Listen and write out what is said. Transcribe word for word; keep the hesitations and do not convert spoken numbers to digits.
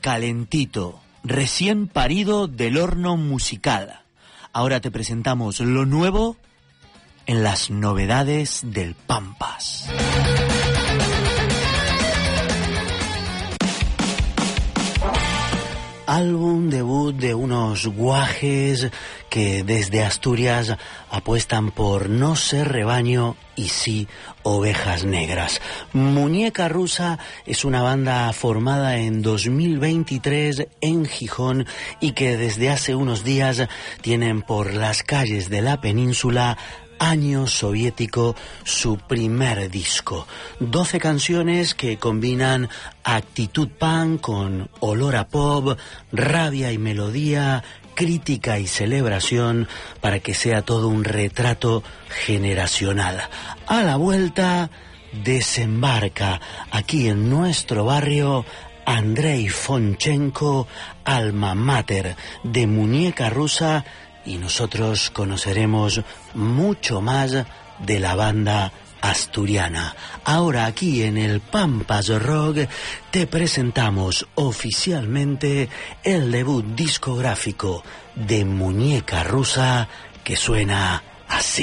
calentito, recién parido del horno musical. Ahora te presentamos lo nuevo en las novedades del Pampas. Álbum debut de unos guajes que desde Asturias apuestan por no ser rebaño y sí ovejas negras. Muñeca Rusa es una banda formada en dos mil veintitrés en Gijón y que desde hace unos días tienen por las calles de la península Año Soviético, su primer disco. doce canciones que combinan actitud punk con olor a pop, rabia y melodía, crítica y celebración, para que sea todo un retrato generacional. A la vuelta, desembarca aquí en nuestro barrio Andrei Fonchenko, alma mater de Muñeca Rusa, y nosotros conoceremos mucho más de la banda asturiana. Ahora aquí en el Pampas Rock te presentamos oficialmente el debut discográfico de Muñeca Rusa, que suena